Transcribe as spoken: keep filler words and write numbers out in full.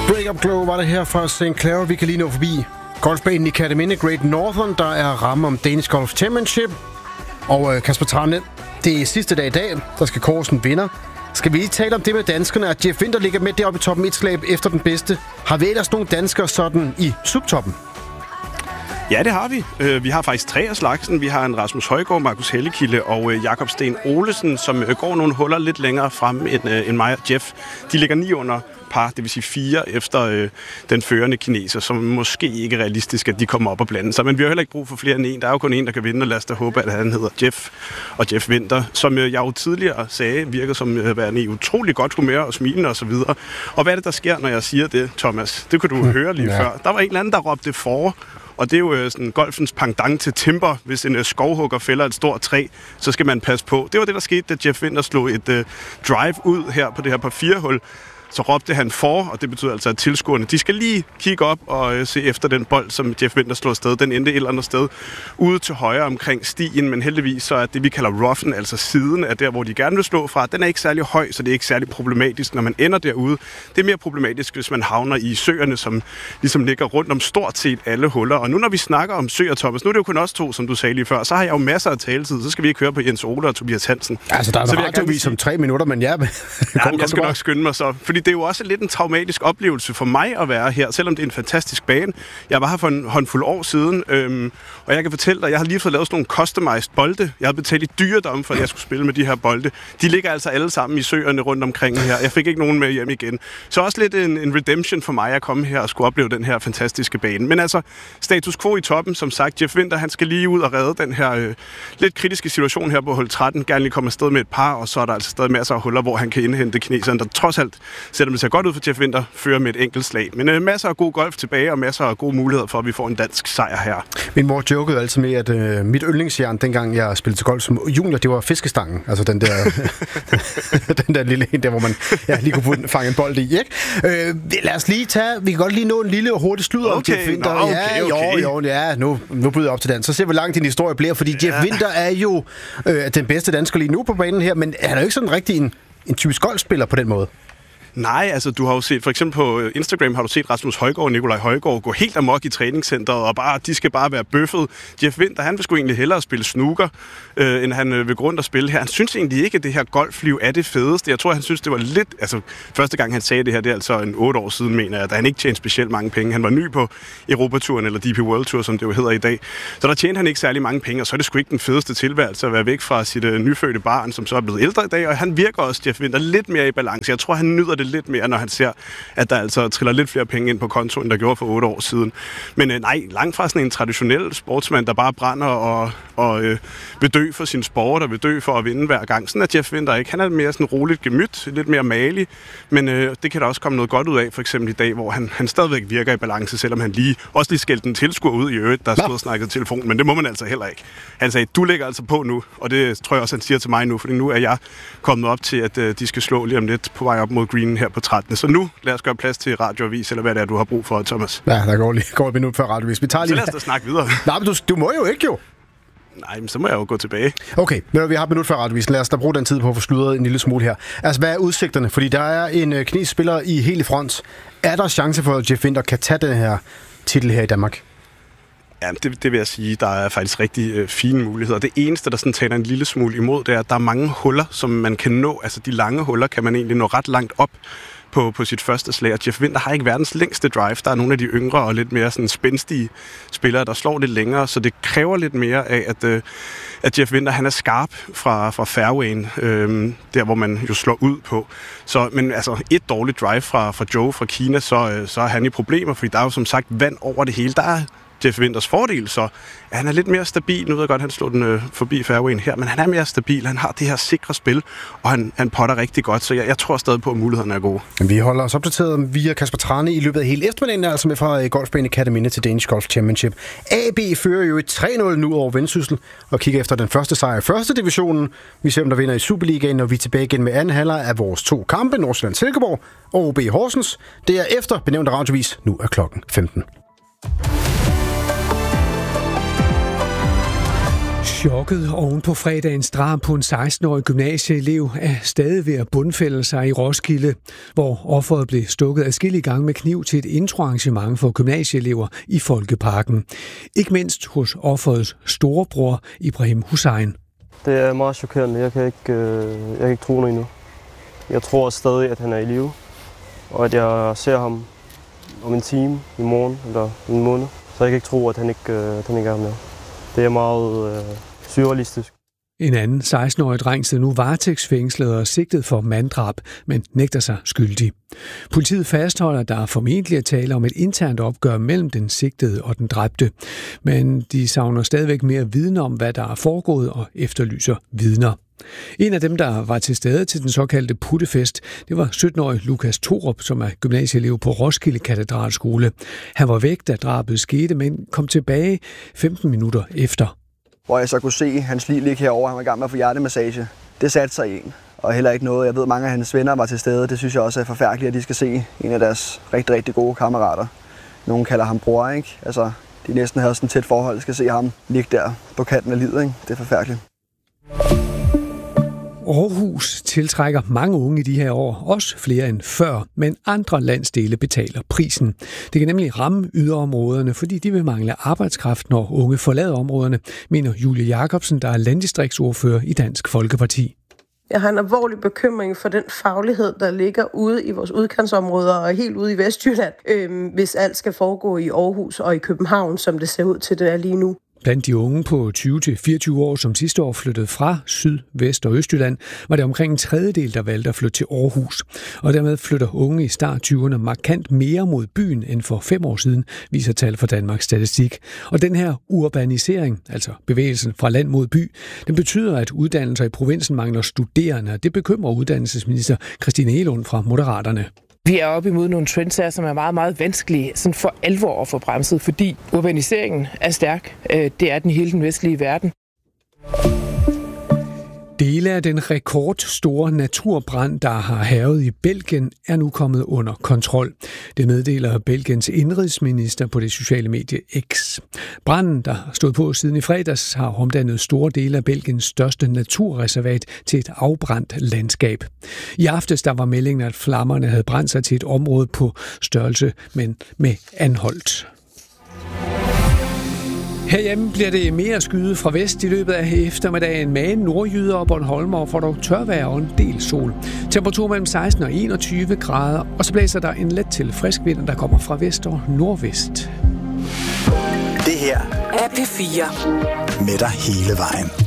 Break Up Glow var det her fra Saint Clara. Vi kan lige nå forbi golfbanen i Kerteminde Great Northern. Der er ramme om Danish Golf Championship. Og Kasper Trane, det er sidste dag i dag. Der skal Korsen vinder. Skal vi lige tale om det med danskerne, at Jeff Winther ligger med deroppe i toppen et slag efter den bedste? Har vi ellers nogle danskere sådan i subtoppen? Ja, det har vi. Vi har faktisk tre af slagsen. Vi har en Rasmus Højgaard, Markus Hellekilde og Jakob Sten Olesen, som går nogle huller lidt længere frem end mig og Jeff. De ligger ni under par, det vil sige fire efter øh, den førende kineser, som måske ikke er realistisk, at de kommer op og blande sig. Men vi har heller ikke brug for flere end en. Der er jo kun en, der kan vinde, og lad os da håbe, at han hedder Jeff og Jeff Winther, som øh, jeg jo tidligere sagde, virker som øh, værende i utrolig godt humør og smilende og så videre. Og hvad er det, der sker, når jeg siger det, Thomas? Det kunne du høre lige ja. før. Der var en eller anden, der råbte for. Og det er jo øh, sådan golfens pendant til timber. Hvis en øh, skovhugger fælder et stort træ, så skal man passe på. Det var det, der skete, da Jeff Winther slog et øh, drive ud her på det her par fire hul. Så råbte han for, og det betyder altså, at tilskuerne, de skal lige kigge op og øh, se efter den bold, som Jeff Winther slår afsted. Den endte et eller andet sted ude til højre omkring stien, men heldigvis så er det, vi kalder roughen, altså siden af der, hvor de gerne vil slå fra, den er ikke særlig høj, så det er ikke særlig problematisk, når man ender derude. Det er mere problematisk, hvis man havner i søerne, som ligesom ligger rundt om stort set alle huller. Og nu når vi snakker om søer, Thomas, nu er det jo kun os to, som du sagde lige før, så har jeg jo masser af taletid, så skal vi ikke høre på Jens Ole og Tobias Hansen. Altså, der er en radiovis om tre minutter, men ja. Jamen, jeg skal nok skynde mig så, fordi det er jo også lidt en traumatisk oplevelse for mig at være her, selvom det er en fantastisk bane. Jeg var her for en håndfuld år siden, øhm, og jeg kan fortælle dig, jeg har lige fået lavet sådan nogle customized bolde. Jeg har betalt i dyredom, for at jeg skulle spille med de her bolde. De ligger altså alle sammen i søerne rundt omkring her. Jeg fik ikke nogen med hjem igen. Så også lidt en, en redemption for mig at komme her og skulle opleve den her fantastiske bane. Men altså, status quo i toppen, som sagt. Jeff Winther, han skal lige ud og redde den her øh, lidt kritiske situation her på hul tretten. Gerne lige komme afsted med et par, og så er der altså stadig masser af huller, hvor han kan indhente kineseren, der trods alt, selvom det ser godt ud for Jeff Winther, fører med et enkelt slag. Men øh, masser af god golf tilbage, og masser af gode muligheder for, at vi får en dansk sejr her. Min mor jokede altid med, at øh, mit yndlingsjern, dengang jeg spillede til golf som junior, det var fiskestangen. Altså den der, den der lille en der, hvor man ja, lige kunne fange en bold i, ikke? Øh, lad os lige tage, vi kan godt lige nå en lille og hurtig sludder okay, om Jeff Winther. Nå, okay, okay. Ja, jo, jo, ja, nu, nu byder jeg op til den. Så ser vi, hvor langt din historie bliver, fordi ja. Jeff Winther er jo øh, den bedste dansker lige nu på banen her, men han er jo ikke sådan rigtig en, en typisk golfspiller på den måde. Nej, altså du har jo set, for eksempel på Instagram har du set Rasmus Højgaard og Nikolaj Højgaard gå helt amok i træningscenteret, og bare, de skal bare være bøffet. Jeff Winther, han vil sgu egentlig hellere spille snooker, øh, end han øh, vil gå rundt og spille her. Han synes egentlig ikke, at det her golfliv er det fedeste. Jeg tror, han synes, det var lidt... Altså, første gang han sagde det her, det er altså en otte år siden, mener jeg, da han ikke tjente specielt mange penge. Han var ny på Europaturen, eller D P World Tour, som det jo hedder i dag. Så der tjente han ikke særlig mange penge, og så er det sgu ikke den fedeste tilværelse at være væk fra sit øh, nyfødte barn, som så er blevet ældre i dag, og han virker også, Jeff Winther, lidt mere i balance. Jeg tror, han nyder det lidt mere, når han ser, at der altså triller lidt flere penge ind på kontoen, der gjorde for otte år siden. Men øh, nej, langt fra sådan en traditionel sportsmand, der bare brænder og, og øh, vil dø for sin sport og vil dø for at vinde hver gang. Sådan er Jeff Winther ikke. Han er mere sådan roligt gemyt, lidt mere malig, men øh, det kan der også komme noget godt ud af, for eksempel i dag, hvor han, han stadigvæk virker i balance, selvom han lige, også lige skældte en tilskuer ud i øvrigt, der stod og snakkede telefon, men det må man altså heller ikke. Han sagde, du lægger altså på nu, og det tror jeg også, han siger til mig nu, fordi nu er jeg kommet op til, at øh, de skal slå lige om lidt på vej op mod greenen her på trettende. Så nu lad os gøre plads til radioavis, eller hvad det er, du har brug for, Thomas. Ja, der går lige går et minut før radiovis. Vi tager lige... Så lad os da snakke videre. Nej, men du, du må jo ikke jo. Nej, men så må jeg jo gå tilbage. Okay, men vi har et minut før radiovis. Lad os da bruge den tid på at få sludret en lille smule her. Altså, hvad er udsigterne? Fordi der er en øh, kinesisk spiller i hele front. Er der chance for, at Jeff Winther kan tage den her titel her i Danmark? Ja, det, det vil jeg sige, der er faktisk rigtig øh, fine muligheder. Det eneste, der sådan taler en lille smule imod, det er, at der er mange huller, som man kan nå. Altså, de lange huller kan man egentlig nå ret langt op på, på sit første slag. Og Jeff Winther har ikke verdens længste drive. Der er nogle af de yngre og lidt mere sådan spændstige spillere, der slår lidt længere, så det kræver lidt mere af, at, øh, at Jeff Winther, han er skarp fra, fra fairwayen, øh, der hvor man jo slår ud på. Så, men altså, et dårligt drive fra, fra Joe fra Kina, så, øh, så er han i problemer, fordi der er jo som sagt vand over det hele. Der er Jeff Winthers fordel, så at han er lidt mere stabil. Nu ved jeg godt, at han slår den øh, forbi fairwayen her, men han er mere stabil. Han har det her sikre spil, og han, han potter rigtig godt, så jeg, jeg tror stadig på, at mulighederne er gode. Vi holder os opdateret via Kasper Trane i løbet af hele eftermiddagen, altså med fra golfbanen Kerteminde til Danish Golf Championship. A B fører jo et tre nul nu over Vendsyssel og kigger efter den første sejr i første divisionen. Vi ser, om der vinder i Superligaen, når vi er tilbage igen med anden halvleg af vores to kampe, Nordsjælland Silkeborg og O B Horsens. Det er efter benævnte radiovis. Nu er klokken femten. Chokket oven på fredagens drab på en seksten-årig gymnasieelev er stadig ved at bundfælde sig i Roskilde, hvor offeret blev stukket adskillige gange med kniv til et introarrangement for gymnasieelever i Folkeparken. Ikke mindst hos offerets storebror Ibrahim Hussein. Det er meget chokerende. Jeg kan ikke, jeg kan ikke tro noget endnu. Jeg tror stadig, at han er i live, og at jeg ser ham om en time i morgen eller en måned. Så jeg kan ikke tro, at han ikke, at han ikke er med. Det er meget øh, surrealistisk. En anden seksten-årig dreng sidder nu varetægtsfængslet og sigtet for manddrab, men nægter sig skyldig. Politiet fastholder, at der er formentlig at tale om et internt opgør mellem den sigtede og den dræbte. Men de savner stadigvæk mere viden om, hvad der er foregået, og efterlyser vidner. En af dem, der var til stede til den såkaldte puttefest, det var sytten-årig Lukas Thorup, som er gymnasieelev på Roskilde Katedralskole. Han var væk, da drabet skete, men kom tilbage femten minutter efter. Hvor jeg så kunne se hans liv ligge herovre, han var i gang med at få hjertemassage. Det satte sig i en, og heller ikke noget. Jeg ved, mange af hans venner var til stede. Det synes jeg også er forfærdeligt, at de skal se en af deres rigtig, rigtig gode kammerater. Nogle kalder ham bror, ikke? Altså, de næsten havde sådan et tæt forhold, skal se ham ligge der på kanten af livet, ikke? Det er forfærdeligt. Aarhus tiltrækker mange unge i de her år, også flere end før, men andre landsdele betaler prisen. Det kan nemlig ramme yderområderne, fordi de vil mangle arbejdskraft, når unge forlader områderne, mener Julie Jacobsen, der er landdistriktsordfører i Dansk Folkeparti. Jeg har en alvorlig bekymring for den faglighed, der ligger ude i vores udkantsområder og helt ude i Vestjylland, øh, hvis alt skal foregå i Aarhus og i København, som det ser ud til, det er lige nu. Blandt de unge på tyve til fireogtyve år, som sidste år flyttede fra Syd-, Vest- og Østjylland, var det omkring en tredjedel, der valgte at flytte til Aarhus. Og dermed flytter unge i start tyverne markant mere mod byen end for fem år siden, viser tal fra Danmarks Statistik. Og den her urbanisering, altså bevægelsen fra land mod by, den betyder, at uddannelser i provinsen mangler studerende, og det bekymrer uddannelsesminister Christine Egelund fra Moderaterne. Vi er oppe imod nogle trends her, som er meget, meget vanskelige sådan for alvor at få bremset, fordi urbaniseringen er stærk. Det er den i hele den vestlige verden. Dele af den rekordstore naturbrand, der har hærget i Belgien, er nu kommet under kontrol. Det meddeler Belgiens indrigsminister på det sociale medie X. Branden, der stod på siden i fredags, har omdannet store dele af Belgiens største naturreservat til et afbrændt landskab. I aftes der var meldingen, at flammerne havde brændt sig til et område på størrelse, men med Anholt. Herhjemme bliver det mere skyde fra vest i løbet af eftermiddagen med nordjyder og Bornholmer får dog tørvejr og en del sol. Temperatur mellem seksten og enogtyve grader, og så blæser der en let til frisk vind, der kommer fra vest og nordvest. Det her er P fire med dig hele vejen.